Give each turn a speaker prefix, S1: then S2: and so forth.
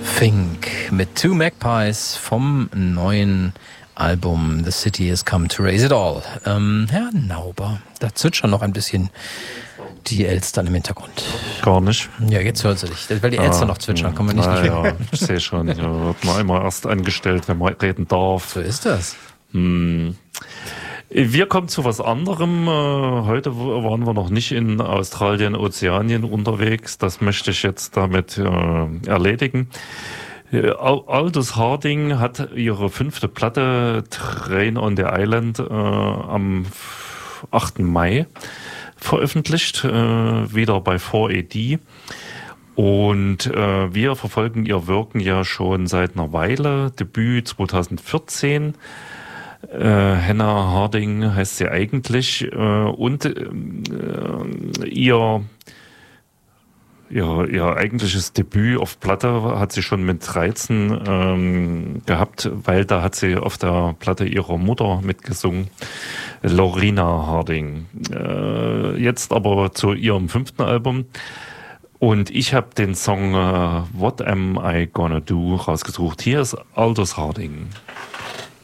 S1: Fink mit Two Magpies vom neuen Album The City Has Come to Raise It All. Herr Nauber, da zwitschern noch ein bisschen die Elstern im Hintergrund.
S2: Gar nicht.
S1: Ja, jetzt hört sie dich. Weil die Elstern noch zwitschern, kann man nicht
S2: Ja, ich sehe schon. Ja, wird man immer erst angestellt, wenn man reden darf.
S1: So ist das.
S2: Wir kommen zu was anderem. Heute waren wir noch nicht in Australien, Ozeanien unterwegs. Das möchte ich jetzt damit erledigen. Aldous Harding hat ihre 5. Platte Train on the Island am 8. Mai veröffentlicht, wieder bei 4AD. Und wir verfolgen ihr Wirken ja schon seit einer Weile. Debüt 2014. Hannah Harding heißt sie eigentlich. Und ihr eigentliches Debüt auf Platte hat sie schon mit 13 gehabt, weil da hat sie auf der Platte ihrer Mutter mitgesungen, Lorena Harding. Jetzt aber zu ihrem 5. Album. Und ich habe den Song What Am I Gonna Do rausgesucht. Hier ist Aldous Harding.